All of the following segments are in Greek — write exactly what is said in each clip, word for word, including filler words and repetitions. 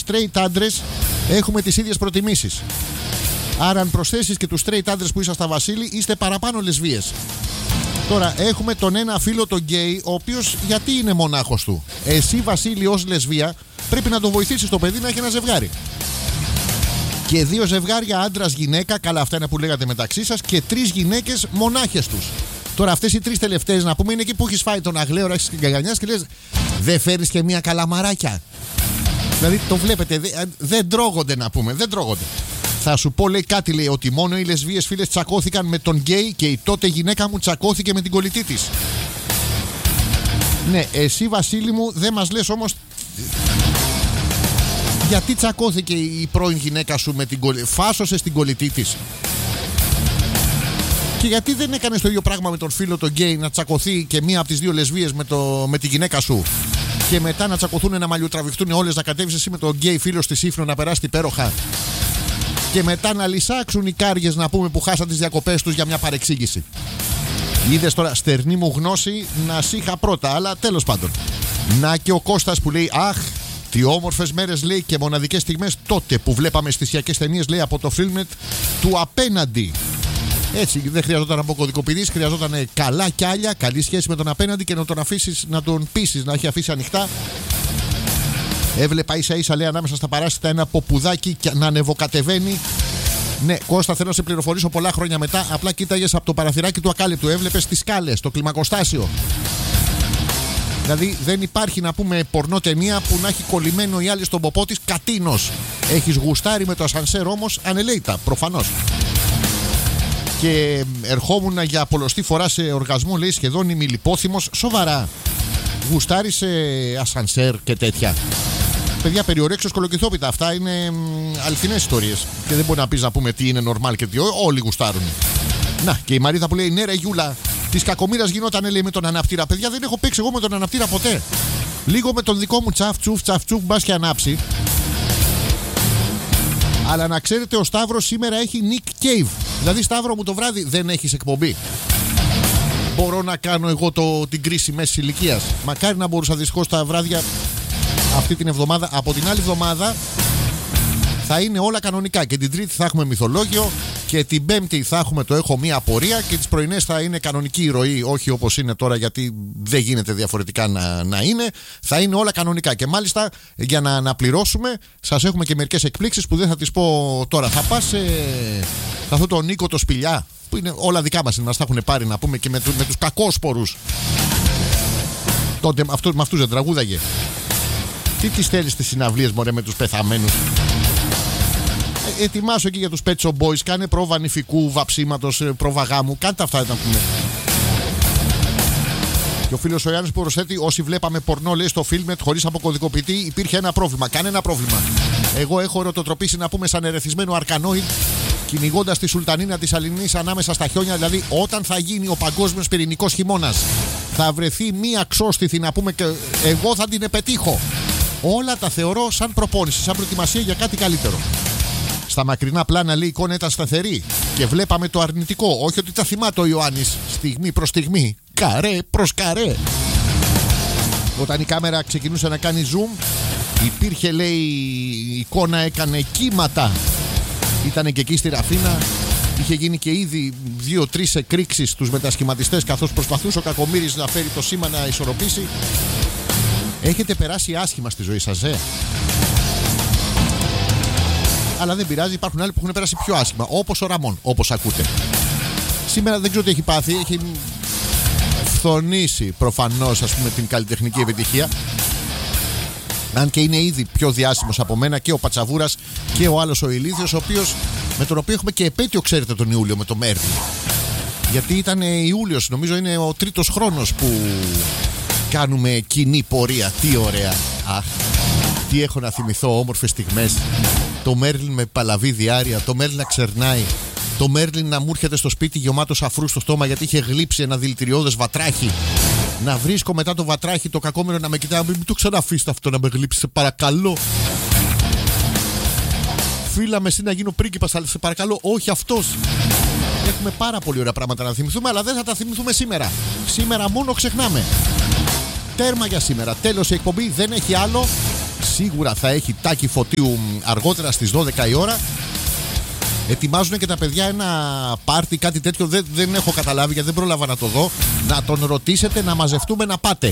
straight άντρες έχουμε τις ίδιες προτιμήσεις. Άρα, αν προσθέσεις και τους straight άντρες που ήσασταν, Βασίλη, είστε παραπάνω λεσβίες. Τώρα, έχουμε τον ένα φίλο, τον γκέι, ο οποίος γιατί είναι μονάχος του. Εσύ, Βασίλη, ως λεσβία, πρέπει να τον βοηθήσεις το παιδί να έχει ένα ζευγάρι. Και δύο ζευγάρια άντρας-γυναίκα, καλά, αυτά είναι που λέγατε μεταξύ σας, και τρεις γυναίκες μονάχες τους. Τώρα, αυτές οι τρεις τελευταίες, να πούμε, είναι εκεί που έχεις φάει τον αγλέωρα, έχεις την καγανιάς και λες, δεν φέρεις και μία καλαμαράκια. Δηλαδή, το βλέπετε, δεν, δεν τρώγονται, να πούμε, δεν τρώγονται. Θα σου πω, λέει κάτι, λέει, ότι μόνο οι λεσβίες φίλες τσακώθηκαν με τον γκέι και η τότε γυναίκα μου τσακώθηκε με την κολλητή της. Ναι, εσύ, Βασίλη μου, δεν μας λες όμως γιατί τσακώθηκε η πρώην γυναίκα σου με την κολλητή. Φάσωσε την κολλητή της. Και γιατί δεν έκανες το ίδιο πράγμα με τον φίλο τον γκέι, να τσακωθεί και μία από τις δύο λεσβίες με, το, με τη γυναίκα σου, και μετά να τσακωθούν, να μαλλιοτραβηχτούν όλες, να κατέβεις εσύ με τον γκέι φίλο στη Σύφνο να περάσει υπέροχα, και μετά να λυσάξουν οι κάριες, να πούμε, που χάσαν τις διακοπές τους για μια παρεξήγηση. Είδες τώρα, στερνή μου γνώση, να σ' είχα πρώτα, αλλά τέλος πάντων. Να και ο Κώστας που λέει, αχ, τι όμορφες μέρες, λέει, και μοναδικές στιγμές τότε που βλέπαμε αισθησιακές ταινίες, λέει, από το Filmnet του απέναντι. Έτσι, δεν χρειαζόταν να αποκωδικοποιήσεις, χρειαζόταν καλά κιάλια, καλή σχέση με τον απέναντι και να τον αφήσεις, να τον πείσεις να έχει αφήσει ανοιχτά. Έβλεπα ίσα ίσα, λέει, ανάμεσα στα παράσιτα ένα ποπουδάκι και να ανεβοκατεβαίνει. Ναι, Κώστα, θέλω να σε πληροφορήσω, πολλά χρόνια μετά απλά κοίταγες από το παραθυράκι του ακάλυπτου, έβλεπες τις σκάλες, το κλιμακοστάσιο. Δηλαδή δεν υπάρχει, να πούμε, πορνό ταινία που να έχει κολλημένο η άλλη στον ποπό της κατίνος. Έχεις γουστάρει με το ασανσέρ όμως ανελέητα, προφανώς. Και ερχόμουν για πολλωστή φορά σε οργασμό, λέει, σχεδόν ημιλιπόθυμος, σοβαρά. Γουστάρει σε ασανσέρ και τέτοια. Παιδιά, περιορέξεως κολοκυθόπιτα. Αυτά είναι αληθινές ιστορίες. Και δεν μπορεί να πεις, να πούμε, τι είναι normal και τι. Όλοι γουστάρουν. Να, και η Μαρίδα που λέει, ναι, ρε Γιούλα, της κακομοίρας γινόταν, λέει, με τον αναπτήρα. Παιδιά, δεν έχω παίξει εγώ με τον αναπτήρα ποτέ. Λίγο με τον δικό μου τσαφτσούφ, τσαφτσούφ, μπας και ανάψει. Αλλά να ξέρετε, ο Σταύρος σήμερα έχει Nick Cave. Δηλαδή, Σταύρο μου, το βράδυ δεν έχεις εκπομπή. Μπορώ να κάνω εγώ το, την κρίση μέσης ηλικίας. Μακάρι να μπορούσα, δυστυχώς, τα βράδια αυτή την εβδομάδα. Από την άλλη εβδομάδα θα είναι όλα κανονικά. Και την Τρίτη θα έχουμε μυθολόγιο. Και την Πέμπτη θα έχουμε το έχω μία απορία. Και τις πρωινές θα είναι κανονική η ροή. Όχι όπως είναι τώρα, γιατί δεν γίνεται διαφορετικά να, να είναι. Θα είναι όλα κανονικά. Και μάλιστα, για να αναπληρώσουμε, σας έχουμε και μερικές εκπλήξεις που δεν θα τις πω τώρα. Θα πας σε αυτό το Νίκο το Σπηλιά, που είναι όλα δικά μας, μας τα έχουν πάρει, να πούμε, και με, με τους κακόσπορους. Τότε αυτό, με αυτούς δεν τραγούδαγε. Τι τις θέλεις στις συναυλίες, μωρέ, με τους πεθαμένους. Ε, ετοιμάσου εκεί για τους Pet Shop Boys. Κάνε πρόβα νηφικού, βαψίματος, πρόβα γάμου. Κάντε αυτά, να πούμε. Και ο φίλος ο Ιάννης που προσθέτει, όσοι βλέπαμε πορνό, λέει, στο Filmnet χωρίς αποκωδικοποιητή, υπήρχε ένα πρόβλημα. Κανένα πρόβλημα. Εγώ έχω ερωτοτροπήσει, να πούμε, σαν ερεθισμένο αρκανόιν, κυνηγώντας τη Σουλτανίνα της Αλληνής ανάμεσα στα χιόνια. Δηλαδή, όταν θα γίνει ο παγκόσμιος πυρηνικός χειμώνας, θα βρεθεί μία ξόστιθη, να πούμε, και εγώ θα την επετύχω. Όλα τα θεωρώ σαν προπόνηση, σαν προετοιμασία για κάτι καλύτερο. Στα μακρινά πλάνα, λέει, η εικόνα ήταν σταθερή και βλέπαμε το αρνητικό. Όχι ότι τα θυμάται ο Ιωάννης στιγμή προς στιγμή, καρέ προς καρέ. Όταν η κάμερα ξεκινούσε να κάνει zoom, υπήρχε, λέει, η εικόνα έκανε κύματα. Ήτανε και εκεί στη Ραφίνα. Είχε γίνει και ήδη δύο-τρεις εκρήξεις στους μετασχηματιστές, καθώς προσπαθούσε ο Κακομοίρης να φέρει το σήμα να ισορροπήσει. Έχετε περάσει άσχημα στη ζωή σας, ε? Αλλά δεν πειράζει, υπάρχουν άλλοι που έχουν περάσει πιο άσχημα. Όπως ο Ραμόν, όπως ακούτε. Σήμερα δεν ξέρω τι έχει πάθει. Έχει φθονήσει προφανώς, ας πούμε, την καλλιτεχνική επιτυχία. Αν και είναι ήδη πιο διάσημος από μένα και ο Πατσαβούρας και ο άλλος ο Ηλίθιος, ο οποίος, με τον οποίο έχουμε και επέτειο, ξέρετε, τον Ιούλιο, με το Μέρλιν. Γιατί ήταν Ιούλιος, νομίζω είναι ο τρίτος χρόνος που κάνουμε κοινή πορεία. Τι ωραία. Αχ, τι έχω να θυμηθώ όμορφες στιγμές. Το Μέρλιν με παλαβή διάρκεια, το Μέρλιν να ξερνάει, το Μέρλιν να μου έρχεται στο σπίτι γεμάτος αφρού στο στόμα γιατί είχε γλύψει ένα δηλητηριώδες βατράχι. Να βρίσκω μετά το βατράχι το κακόμοιρο να με κοιτάει, μην το ξαναφείς αυτό να με γλύψει, σε παρακαλώ. Φίλα με εσύ να γίνω πρίγκιπας, αλλά σε παρακαλώ, όχι αυτός. Έχουμε πάρα πολύ ωραία πράγματα να θυμηθούμε, αλλά δεν θα τα θυμηθούμε σήμερα. Σήμερα μόνο ξεχνάμε. Τέρμα για σήμερα. Τέλος η εκπομπή, δεν έχει άλλο. σίγουρα θα έχει Τάκη Φωτίου αργότερα στις δώδεκα η ώρα. Ετοιμάζουν και τα παιδιά ένα πάρτι, κάτι τέτοιο. Δεν, δεν έχω καταλάβει γιατί δεν πρόλαβα να το δω. Να τον ρωτήσετε να μαζευτούμε να πάτε.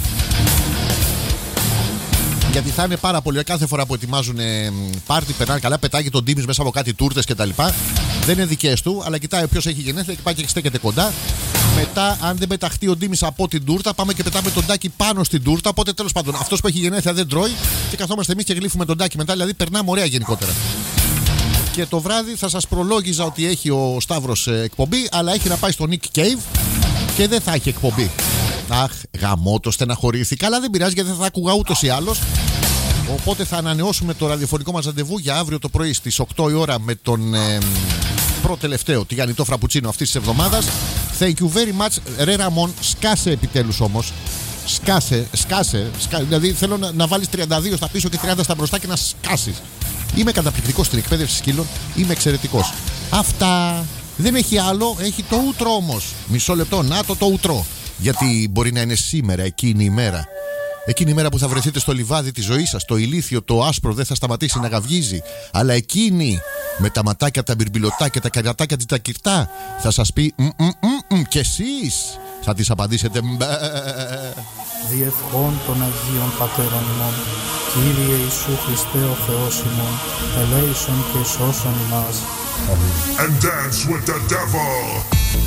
Γιατί θα είναι πάρα πολύ. Κάθε φορά που ετοιμάζουν πάρτι, περνάνε καλά. Πετάγει τον Ντίμης μέσα από κάτι τούρτες κτλ. Δεν είναι δικές του, αλλά κοιτάει ποιος έχει γενέθλια και πάει και στέκεται κοντά. Μετά, αν δεν πεταχτεί ο Ντίμης από την τούρτα, πάμε και πετάμε τον Τάκη πάνω στην τούρτα. Οπότε τέλος πάντων, αυτός που έχει γενέθλια δεν τρώει και καθόμαστε εμείς και γλύφουμε τον Τάκη μετά. Δηλαδή, περνάμε ωραία γενικότερα. Και το βράδυ θα σας προλόγιζα ότι έχει ο Σταύρος εκπομπή, αλλά έχει να πάει στο Nick Cave και δεν θα έχει εκπομπή. Αχ, γαμώτο, στεναχωρήθηκα, αλλά δεν πειράζει γιατί δεν θα άκουγα ούτως ή άλλως. Οπότε θα ανανεώσουμε το ραδιοφωνικό μας ραντεβού για αύριο το πρωί στις οκτώ η ώρα με τον ε, προτελευταίο τηγανιτό φραπουτσίνο αυτής της εβδομάδας. Thank you very much. Ρε Ραμόν, σκάσε επιτέλους όμως. Σκάσε, σκάσε, σκάσε. Δηλαδή θέλω να, να βάλεις τριάντα δύο στα πίσω και τριάντα στα μπροστά και να σκάσεις. Είμαι καταπληκτικός στην εκπαίδευση σκύλων. Είμαι εξαιρετικός. Αυτά. Δεν έχει άλλο. Έχει το ούτρο όμως. Μισό λεπτό. Να το το ούτρο. Γιατί μπορεί να είναι σήμερα εκείνη η μέρα. Εκείνη η μέρα που θα βρεθείτε στο λιβάδι της ζωής σας. Το ηλίθιο, το άσπρο δεν θα σταματήσει να γαυγίζει. Αλλά εκείνη με τα ματάκια, τα μπιρμπιλωτάκια, τα καριατάκια της τα κυρτά θα σας πει μ, μ, μ, μ, και εσείς θα της απαντήσετε μπε. Διευχών των Αγίων Πατέρων ημών, Κύριε Ιησού Χριστέ ο Θεός ημών, ελέησον και σώσον ημάς. And dance with the devil.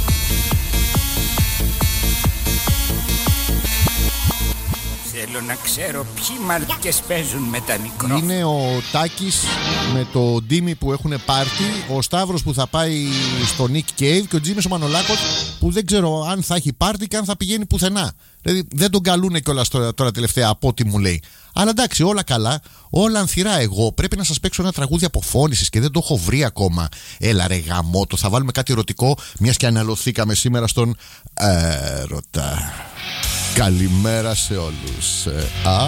Θέλω να ξέρω ποιοι μαρκές παίζουν με τα μικρόφωνα. Είναι ο Τάκης με το Ντίμη που έχουν πάρτι, ο Σταύρος που θα πάει στο Nick Cave και ο Τζίμης ο Μανολάκος που δεν ξέρω αν θα έχει πάρτι και αν θα πηγαίνει πουθενά. Δηλαδή δεν τον καλούνε κιόλας τώρα, τώρα τελευταία από ό,τι μου λέει. Αλλά εντάξει, όλα καλά, όλα ανθυρά. Εγώ πρέπει να σας παίξω ένα τραγούδι αποφώνησης και δεν το έχω βρει ακόμα. Έλα ρε γαμώτο, θα βάλουμε κάτι ερωτικό, μιας και αναλωθήκαμε σήμερα στον έρωτα. Καλημέρα σε όλους. Α,